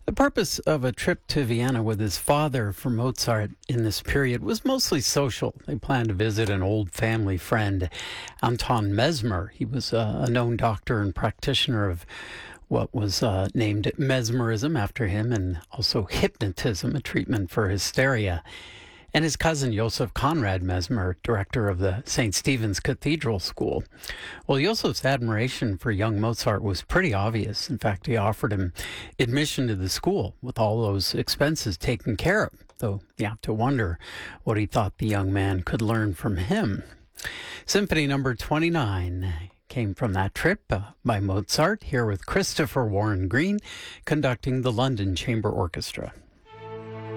The purpose of a trip to Vienna with his father for Mozart in this period was mostly social. They planned to visit an old family friend, Anton Mesmer. He was a known doctor and practitioner of what was named mesmerism after him, and also hypnotism, a treatment for hysteria. And his cousin Joseph Conrad Mesmer, director of the St. Stephen's Cathedral School. Well, Joseph's admiration for young Mozart was pretty obvious. In fact, he offered him admission to the school with all those expenses taken care of, though you have to wonder what he thought the young man could learn from him. Symphony number 29 came from that trip by Mozart, here with Christopher Warren Green conducting the London Chamber Orchestra.